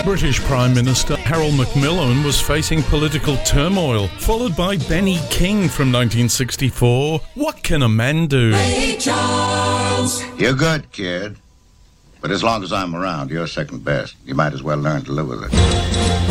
British Prime Minister Harold Macmillan was facing political turmoil, followed by Benny King from 1964. What can a man do? Ray Charles. You're good, kid. But as long as I'm around, you're second best. You might as well learn to live with it.